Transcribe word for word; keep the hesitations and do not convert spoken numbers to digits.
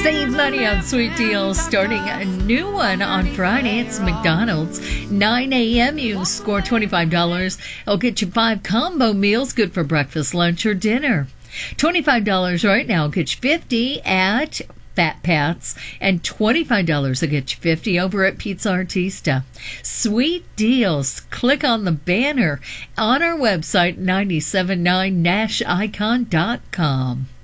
Save money on sweet deals. Starting a new one on Friday. It's McDonald's. nine a.m. You can score twenty-five dollars. It'll get you five combo meals, good for breakfast, lunch, or dinner. twenty-five dollars right now will get you fifty at Fat Pat's, and twenty-five dollars will get you fifty over at Pizza Artista. Sweet deals. Click on the banner on our website, nine seven nine nash icon dot com.